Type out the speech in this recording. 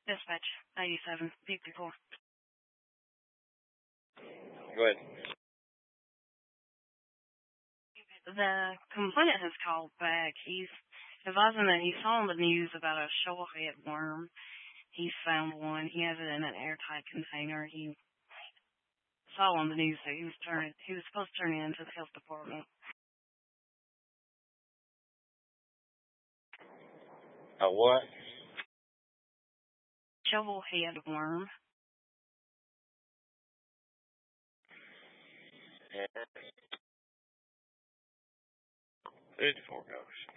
Dispatch 87, 54. Go ahead. The complainant has called back. He's advising that he saw on the news about a shovelhead worm. He's found one. He has it in an airtight container. He saw on the news that he was supposed to turn it into the health department. A what? Shovelhead worm. Yeah. 54 goes.